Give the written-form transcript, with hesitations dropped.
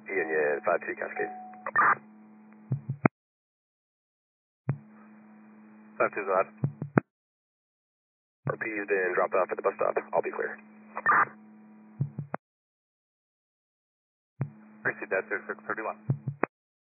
Union 52 Cascade. 52 is odd. RP's been dropped off at the bus stop. I'll be clear. Received that 0631.